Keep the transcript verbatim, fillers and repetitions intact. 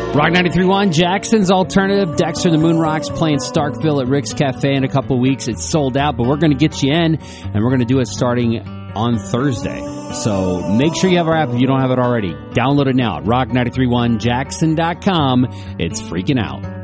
Rock ninety-three point one, Jackson's Alternative. Dexter and the Moon Rocks playing Starkville at Rick's Cafe in a couple of weeks. It's sold out, but we're going to get you in, and we're going to do it starting on Thursday. So make sure you have our app if you don't have it already. Download it now at rock nine three one jackson dot com. It's freaking out.